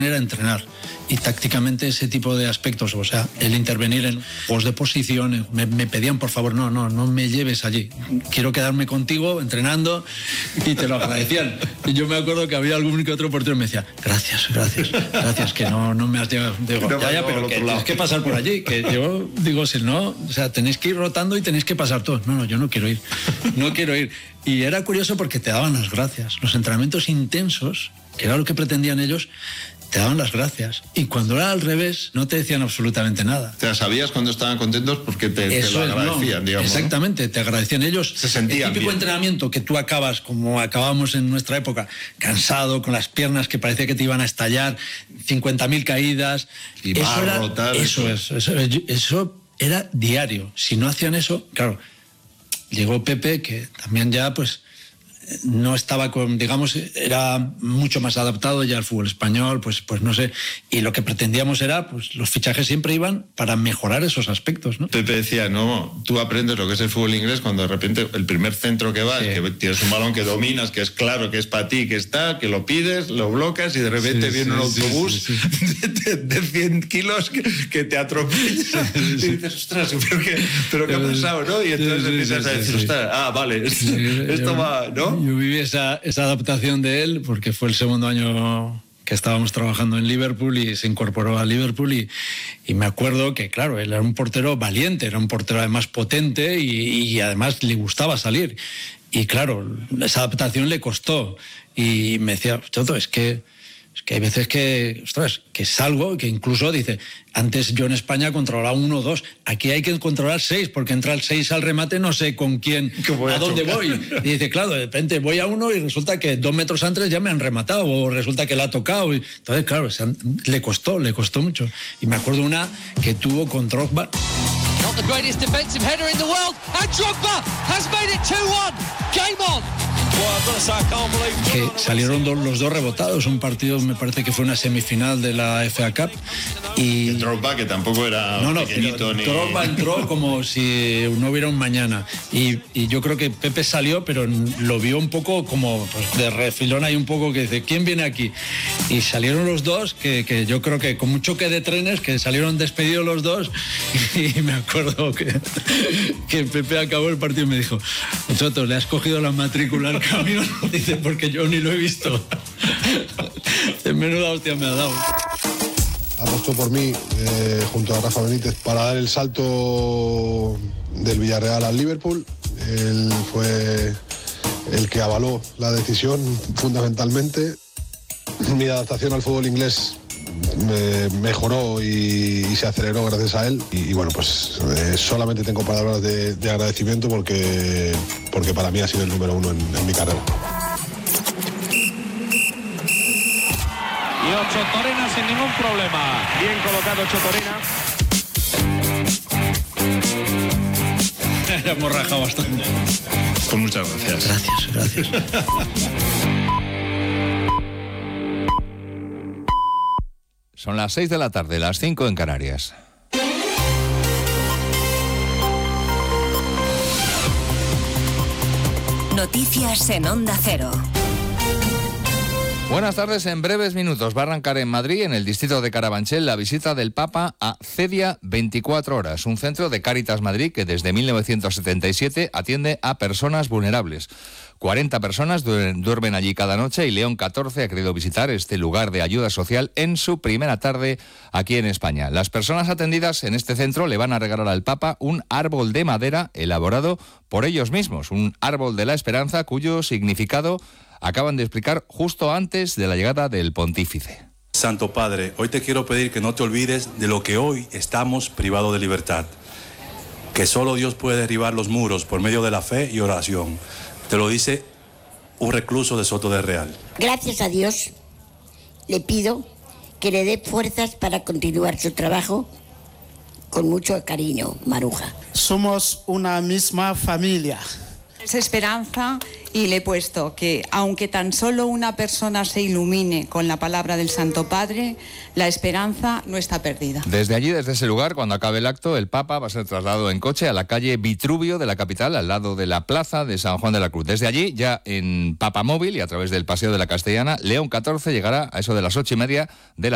era entrenar. Y tácticamente ese tipo de aspectos, o sea, el intervenir en juegos de posición, me pedían, por favor, no me lleves allí. Quiero quedarme contigo entrenando, y te lo agradecían. Y yo me acuerdo que había algún que otro portero que me decía, gracias, que no me has llevado. Digo, ya, pero que tienes que pasar por allí. Que yo digo, si no, o sea, tenéis que ir rotando y tenéis que pasar todos. No, yo no quiero ir. Y era curioso porque te daban las gracias. Los entrenamientos intensos, que era lo que pretendían ellos, te daban las gracias. Y cuando era al revés, no te decían absolutamente nada. O sea, sabías cuando estaban contentos porque te lo agradecían, digamos. Exactamente, ¿no? Te agradecían ellos. Se sentían el típico bien. Entrenamiento que tú acabas, como acabamos en nuestra época, cansado, con las piernas que parecía que te iban a estallar, 50.000 caídas. Y eso era diario. Si no hacían eso, claro, llegó Pepe, que también ya, pues, no estaba con, digamos, era mucho más adaptado ya al fútbol español, pues no sé, y lo que pretendíamos era, pues los fichajes siempre iban para mejorar esos aspectos, ¿no? Pepe decía, no, tú aprendes lo que es el fútbol inglés cuando de repente el primer centro que vas, que tienes un balón que dominas, que es claro que es para ti, que está, que lo pides, lo blocas y de repente viene un autobús de 100 kilos que te atropella y dices, ostras, pero ¿qué ha pasado, no? Y entonces empiezas a decir, ostras, vale, esto va, ¿no? Yo viví esa adaptación de él porque fue el segundo año que estábamos trabajando en Liverpool y se incorporó a Liverpool y me acuerdo que, claro, él era un portero valiente, era un portero además potente y además le gustaba salir. Y claro, esa adaptación le costó y me decía, Choto, es que hay veces que, ostras, que salgo, que incluso dice, antes yo en España controlaba 1 o 2, aquí hay que controlar 6, porque entra el 6 al remate, no sé con quién, a dónde voy. Y dice, claro, de repente voy a uno y resulta que 2 metros antes ya me han rematado, o resulta que le ha tocado. Entonces, claro, le costó mucho. Y me acuerdo una que tuvo con Drogba. Not the greatest defensive header in the world, and Drogba has made it 2-1. Game on. Que salieron los dos rebotados, un partido, me parece que fue una semifinal de la FA Cup. Y Drogba, que tampoco era pequeñito ni... Drogba entró como si no hubiera un mañana. Y yo creo que Pepe salió, pero lo vio un poco como pues, de refilón ahí un poco, que dice, ¿quién viene aquí? Y salieron los dos, que yo creo que con un choque de trenes, que salieron despedidos los dos. Y me acuerdo que Pepe acabó el partido y me dijo, Choto, ¿le has cogido la matrícula al camión? Dice, porque yo ni lo he visto. Menuda hostia me ha dado. Apostó por mí junto a Rafa Benítez para dar el salto del Villarreal al Liverpool. Él fue el que avaló la decisión fundamentalmente. Mi adaptación al fútbol inglés mejoró y se aceleró gracias a él. Y bueno, pues solamente tengo palabras de agradecimiento porque para mí ha sido el número 1 en mi carrera. Y Ocho Torena sin ningún problema. Bien colocado Ocho Torena. Hemos rajado bastante. Pues muchas gracias. Gracias. Son las 6 de la tarde, las 5 en Canarias. Noticias en Onda Cero. Buenas tardes. En breves minutos va a arrancar en Madrid, en el distrito de Carabanchel, la visita del Papa a Cedia 24 horas, un centro de Cáritas Madrid que desde 1977 atiende a personas vulnerables. 40 personas duermen allí cada noche y León XIV ha querido visitar este lugar de ayuda social en su primera tarde aquí en España. Las personas atendidas en este centro le van a regalar al Papa un árbol de madera elaborado por ellos mismos, un árbol de la esperanza cuyo significado acaban de explicar justo antes de la llegada del pontífice. Santo Padre, hoy te quiero pedir que no te olvides de lo que hoy estamos privados de libertad, que solo Dios puede derribar los muros por medio de la fe y oración. Te lo dice un recluso de Soto de Real. Gracias a Dios le pido que le dé fuerzas para continuar su trabajo con mucho cariño, Maruja. Somos una misma familia. Es esperanza y le he puesto que aunque tan solo una persona se ilumine con la palabra del Santo Padre, la esperanza no está perdida. Desde allí, desde ese lugar, cuando acabe el acto, el Papa va a ser trasladado en coche a la calle Vitruvio de la capital, al lado de la plaza de San Juan de la Cruz. Desde allí, ya en Papamóvil y a través del Paseo de la Castellana, León XIV llegará a eso de las 8:30 de la